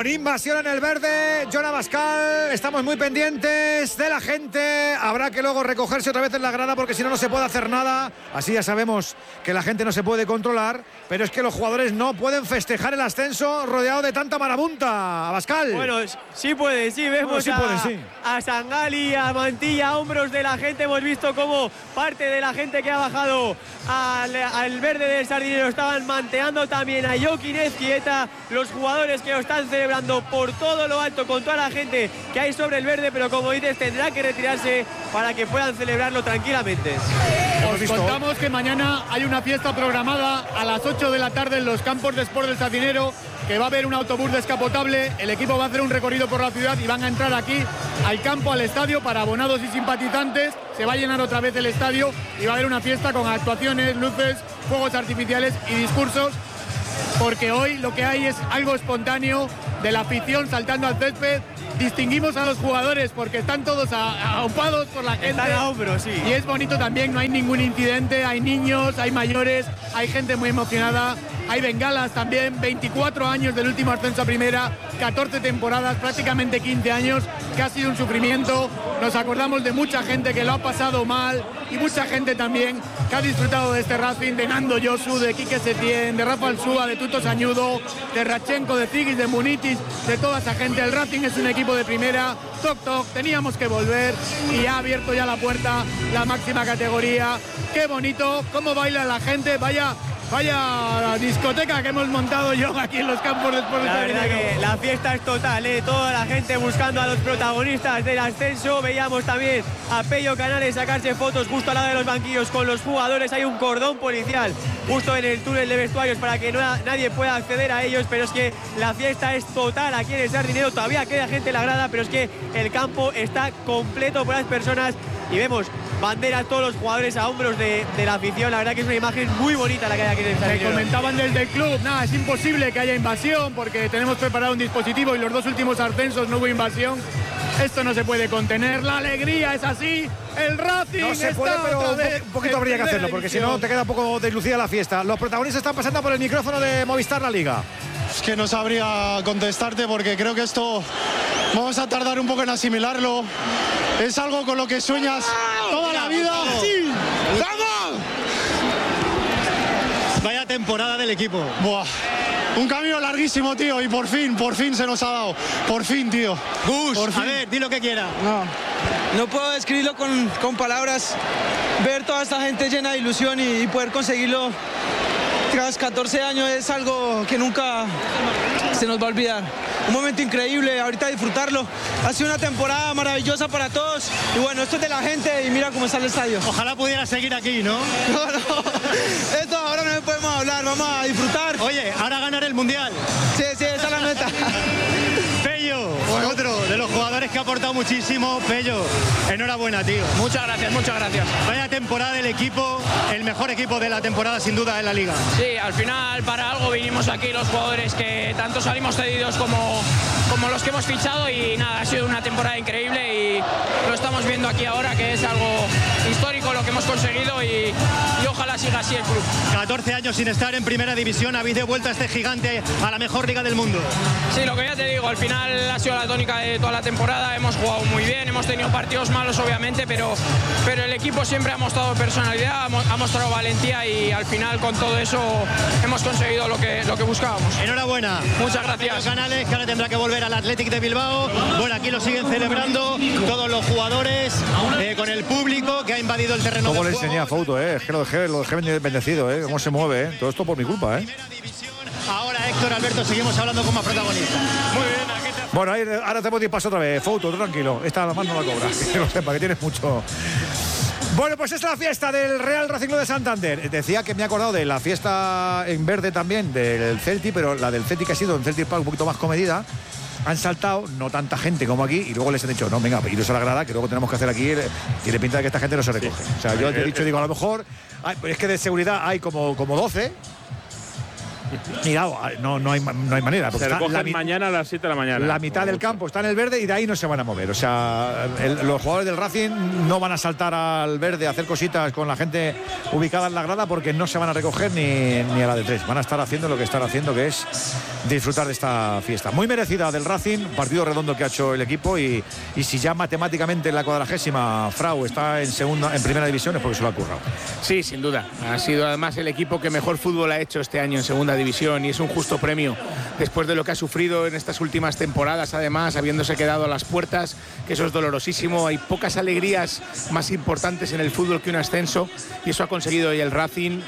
invasión en el verde, Jon Abascal, estamos muy pendientes de la gente, habrá que luego recogerse otra vez en la grada porque si no, no se puede hacer nada, así ya sabemos que la gente no se puede controlar, pero es que los jugadores no pueden festejar el ascenso rodeado de tanta marabunta, Abascal. Bueno, sí puede, sí, vemos a Sangali, a Mantilla, a hombros de la gente, hemos visto cómo parte de la gente que ha bajado al verde del Sardinero estaban manteando también a Jokin Ezquieta, los jugadores que lo están celebrando por todo lo alto con toda la gente que hay sobre el verde, pero como dices, tendrá que retirarse para que puedan celebrarlo tranquilamente. Os contamos que mañana hay una fiesta programada a las 8 de la tarde en los campos de Sport del Sardinero, que va a haber un autobús descapotable, el equipo va a hacer un recorrido por la ciudad y van a entrar aquí al campo, al estadio, para abonados y simpatizantes. Se va a llenar otra vez el estadio y va a haber una fiesta con actuaciones, luces, fuegos artificiales y discursos, porque hoy lo que hay es algo espontáneo de la afición saltando al césped. Distinguimos a los jugadores porque están todos aupados por la gente. Están a hombros, sí. Y es bonito también, no hay ningún incidente, hay niños, hay mayores, hay gente muy emocionada, hay bengalas también, 24 años del último ascenso a primera, 14 temporadas, prácticamente 15 años, que ha sido un sufrimiento. Nos acordamos de mucha gente que lo ha pasado mal y mucha gente también que ha disfrutado de este Racing, de Nando Yosu, de Quique Setién, de Rafa Alsúa, de Tuto Sañudo, de Rachenko, de Zigis, de Munitis, de toda esa gente. El Racing es un equipo de primera, toc, teníamos que volver y ha abierto ya la puerta la máxima categoría. Qué bonito, cómo baila la gente, vaya discoteca que hemos montado yo aquí en los campos de Sport. La verdad que la fiesta es total, toda la gente buscando a los protagonistas del ascenso. Veíamos también a Pello Canales sacarse fotos justo al lado de los banquillos con los jugadores. Hay un cordón policial justo en el túnel de vestuarios para que nadie pueda acceder a ellos, pero es que la fiesta es total aquí en el Sardinero. Todavía queda gente en la grada, pero es que el campo está completo por las personas y vemos banderas, todos los jugadores a hombros de la afición. La verdad que es una imagen muy bonita la que hay aquí en el Sardinero. Me comentaban desde el club, nada, es imposible que haya invasión porque tenemos preparado un dispositivo y los dos últimos ascensos no hubo invasión. Esto no se puede contener, la alegría es así, el Racing no se puede, pero un poquito habría que hacerlo, porque si no te queda un poco deslucida la fiesta. Los protagonistas están pasando por el micrófono de Movistar La Liga. Es que no sabría contestarte porque creo que esto vamos a tardar un poco en asimilarlo. Es algo con lo que sueñas toda la vida. ¡Sí! ¡Vamos! Vaya temporada del equipo. Buah. Un camino larguísimo, tío, y por fin se nos ha dado. Por fin, tío. Gus, a ver, di lo que quiera. No puedo describirlo con palabras. Ver toda esta gente llena de ilusión y poder conseguirlo tras 14 años es algo que nunca se nos va a olvidar. Un momento increíble, ahorita disfrutarlo. Ha sido una temporada maravillosa para todos. Y bueno, esto es de la gente y mira cómo está el estadio. Ojalá pudiera seguir aquí, ¿no? No. Esto ahora no podemos hablar, vamos a disfrutar. Oye, ahora ganar el Mundial. Sí, esa es la meta. Pello, otro de los jugadores que ha aportado muchísimo. Pello, enhorabuena, tío. Muchas gracias, muchas gracias. Vaya temporada del equipo, el mejor equipo de la temporada sin duda en la Liga. Sí, al final para algo vinimos aquí los jugadores que tanto salimos cedidos como los que hemos fichado y nada, ha sido una temporada increíble y lo estamos viendo aquí ahora que es algo histórico lo que hemos conseguido y ojalá siga así el club. 14 años sin estar en primera división, habéis devuelto a este gigante a la mejor liga del mundo. Sí, lo que ya te digo, al final ha sido la tónica de toda la temporada, hemos jugado muy bien, hemos tenido partidos malos obviamente, pero el equipo siempre ha mostrado personalidad, ha mostrado valentía y al final con todo eso hemos conseguido lo que buscábamos. Enhorabuena. Muchas gracias. Canales, que ahora tendrá que volver al Athletic de Bilbao. Bueno, aquí lo siguen celebrando todos los jugadores, con el público que ha invadido el terreno. ¿Cómo le enseñé a Fouto, Es que lo dejé bendecido, Cómo se mueve, Todo esto por mi culpa, Ahora Héctor, Alberto, seguimos hablando con más protagonistas. Muy bien, aquí te... Bueno, ahora te ir paso otra vez. Fouto, tranquilo. Esta más no la cobras. Que lo sepa, que tienes mucho. Bueno, pues es la fiesta del Real Racing Club de Santander. Decía que me he acordado de la fiesta en verde también del Celtic, pero la del Celtic ha sido en Celtic Park un poquito más comedida. Han saltado, no tanta gente como aquí, y luego les han dicho, no, venga, iros a la grada, que luego tenemos que hacer aquí, tiene pinta de que esta gente no se recoge. Sí. O sea, yo te he dicho, digo, a lo mejor, pero es que de seguridad hay como 12. Y no hay manera. Se recogen mañana a las 7 de la mañana. La mitad del campo está en el verde y de ahí no se van a mover. O sea, los jugadores del Racing no van a saltar al verde a hacer cositas con la gente ubicada en la grada porque no se van a recoger ni a la de 3. Van a estar haciendo lo que están haciendo, que es disfrutar de esta fiesta. Muy merecida del Racing, partido redondo que ha hecho el equipo y si ya matemáticamente en la 40ª Frau está en primera división es porque se lo ha currado. Sí, sin duda. Ha sido además el equipo que mejor fútbol ha hecho este año en segunda división y es un justo premio después de lo que ha sufrido en estas últimas temporadas, además habiéndose quedado a las puertas, que eso es dolorosísimo. Hay pocas alegrías más importantes en el fútbol que un ascenso y eso ha conseguido hoy el Racing.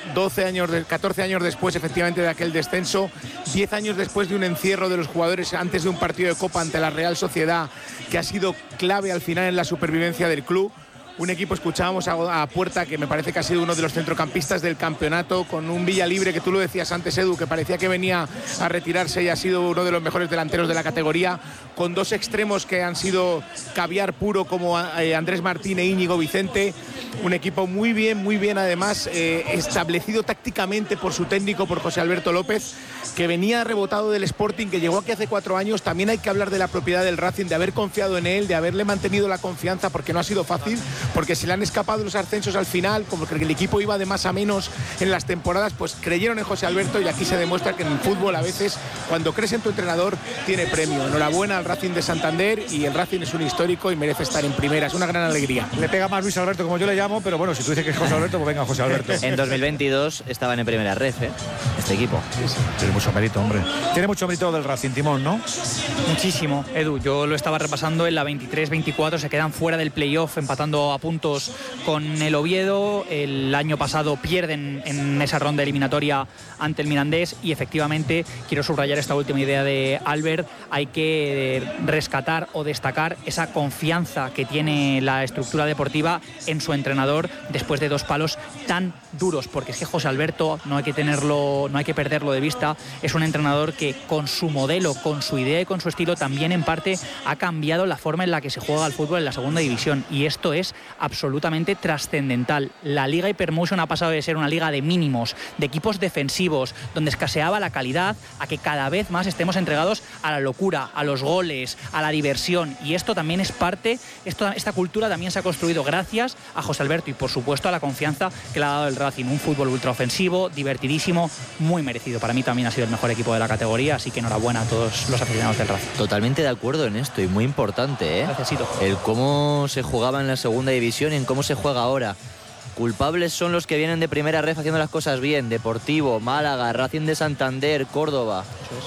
14 años después efectivamente de aquel descenso, 10 años después de un encierro de los jugadores antes de un partido de Copa ante la Real Sociedad que ha sido clave al final en la supervivencia del club. Un equipo, escuchábamos a Puerta, que me parece que ha sido uno de los centrocampistas del campeonato, con un Villalibre, que tú lo decías antes, Edu, que parecía que venía a retirarse y ha sido uno de los mejores delanteros de la categoría, con dos extremos que han sido caviar puro como Andrés Martín e Íñigo Vicente. Un equipo muy bien además, establecido tácticamente por su técnico, por José Alberto López, que venía rebotado del Sporting, que llegó aquí hace 4 años. También hay que hablar de la propiedad del Racing, de haber confiado en él, de haberle mantenido la confianza, porque no ha sido fácil, porque se le han escapado los ascensos al final, como que el equipo iba de más a menos en las temporadas, pues creyeron en José Alberto y aquí se demuestra que en el fútbol a veces cuando crees en tu entrenador tiene premio. Enhorabuena al Racing de Santander y el Racing es un histórico y merece estar en primera, es una gran alegría. Le pega más Luis Alberto como yo le llamo, pero bueno, si tú dices que es José Alberto, pues venga José Alberto. En 2022 estaban en primera ref, este equipo. Sí. Tiene mucho mérito, hombre. Tiene mucho mérito del Racing, Timón, ¿no? Muchísimo, Edu. Yo lo estaba repasando en la 23-24, se quedan fuera del playoff empatando a puntos con el Oviedo. El año pasado pierden en esa ronda eliminatoria ante el Mirandés y efectivamente quiero subrayar esta última idea de Albert. Hay que rescatar o destacar esa confianza que tiene la estructura deportiva en su entrenador después de 2 palos tan duros, porque es que José Alberto no hay que perderlo de vista. Es un entrenador que con su modelo, con su idea y con su estilo también en parte ha cambiado la forma en la que se juega al fútbol en la segunda división y esto es absolutamente trascendental. La Liga Hypermotion ha pasado de ser una liga de mínimos, de equipos defensivos, donde escaseaba la calidad, a que cada vez más estemos entregados a la locura, a los goles, a la diversión y esto también es parte, esta cultura también se ha construido gracias a José Alberto y por supuesto a la confianza que le ha dado el Racing. Un fútbol ultraofensivo, divertidísimo, muy merecido. Para mí también ha sido el mejor equipo de la categoría, así que enhorabuena a todos los aficionados del Racing. Totalmente de acuerdo en esto y muy importante, Gracias, Sito. El cómo se jugaba en la segunda división y en cómo se juega ahora. Culpables son los que vienen de primera ref haciendo las cosas bien: Deportivo, Málaga, Racing de Santander, Córdoba.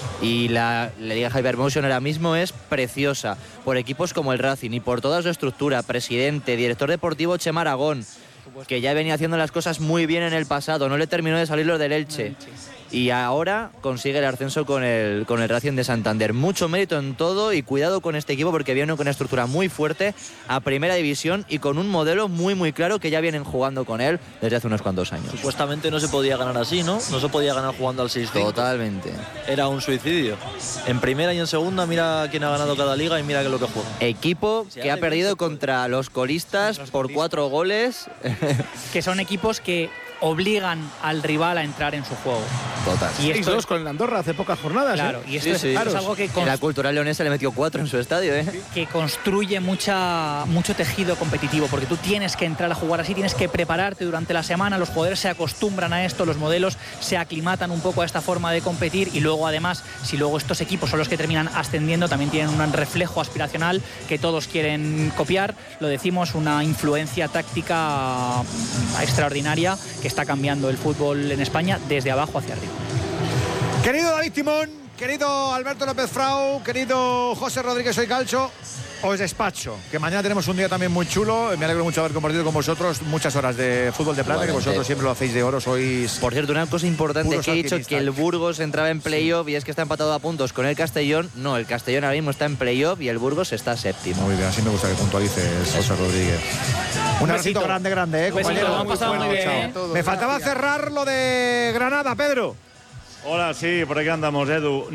Y la Liga Hypermotion ahora mismo es preciosa por equipos como el Racing y por toda su estructura, presidente, director deportivo Chema Aragón, que ya venía haciendo las cosas muy bien en el pasado, no le terminó de salir lo del Elche. Y ahora consigue el ascenso con el Racing de Santander. Mucho mérito en todo y cuidado con este equipo porque viene con una estructura muy fuerte a primera división y con un modelo muy claro que ya vienen jugando con él desde hace unos cuantos años. Supuestamente no se podía ganar así, ¿no? No se podía ganar jugando al 6-5. Totalmente. Era un suicidio. En primera y en segunda mira quién ha ganado cada liga y mira qué es lo que juega. Equipo que ha perdido contra los colistas por 4 goles. Que son equipos que obligan al rival a entrar en su juego. Total. Y esto es con el Andorra hace pocas jornadas. Claro, y esto es algo que la Cultural Leonesa le metió 4 en su estadio, que construye mucho tejido competitivo, porque tú tienes que entrar a jugar así, tienes que prepararte durante la semana, los jugadores se acostumbran a esto, los modelos se aclimatan un poco a esta forma de competir y luego además, si luego estos equipos son los que terminan ascendiendo, también tienen un reflejo aspiracional que todos quieren copiar. Lo decimos, una influencia táctica extraordinaria que está cambiando el fútbol en España desde abajo hacia arriba. Querido David Timón, querido Alberto López Frau, querido José Rodríguez Soy Calcho, os despacho, que mañana tenemos un día también muy chulo. Me alegro mucho de haber compartido con vosotros muchas horas de fútbol de plata. Igualmente. Que vosotros siempre lo hacéis de oro, sois... Por cierto, una cosa importante que he dicho, que el Burgos entraba en playoff y es que está empatado a puntos con el Castellón. No, el Castellón ahora mismo está en playoff y el Burgos está séptimo. Muy bien, así me gusta que puntualices, José Rodríguez. Un abracito grande, compañero. Muy bien, Me faltaba cerrar lo de Granada, Pedro. Hola, sí, por aquí andamos, Edu.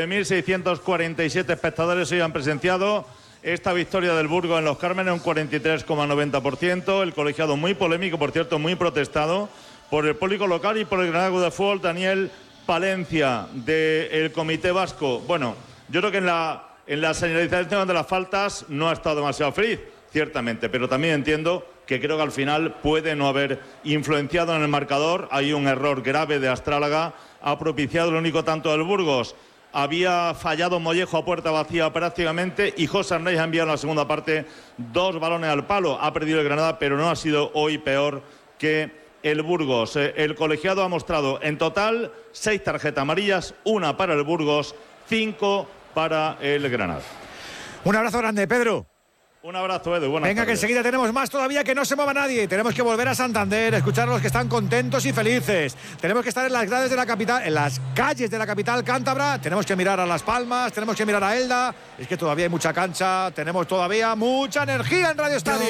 9.647 espectadores hoy han presenciado esta victoria del Burgos en Los Cármenes, un 43,90%. El colegiado muy polémico, por cierto, muy protestado por el público local y por el Granada de Fútbol, Daniel Palencia del Comité Vasco. Bueno, yo creo que en la señalización de las faltas no ha estado demasiado feliz, ciertamente, pero también entiendo que creo que al final puede no haber influenciado en el marcador. Hay un error grave de Astrálaga, ha propiciado el único tanto del Burgos. Había fallado Mollejo a puerta vacía prácticamente y José Arnaiz ha enviado en la segunda parte 2 balones al palo. Ha perdido el Granada, pero no ha sido hoy peor que el Burgos. El colegiado ha mostrado en total 6 tarjetas amarillas, 1 para el Burgos, 5 para el Granada. Un abrazo grande, Pedro. Un abrazo, Edu. Buenas Venga, tardes. que enseguida tenemos más todavía, que no se mueva nadie. Tenemos que volver a Santander, escuchar a los que están contentos y felices. Tenemos que estar en las grades de la capital, en las calles de la capital cántabra. Tenemos que mirar a Las Palmas, tenemos que mirar a Elda. Es que todavía hay mucha cancha, tenemos todavía mucha energía en Radio Estadio.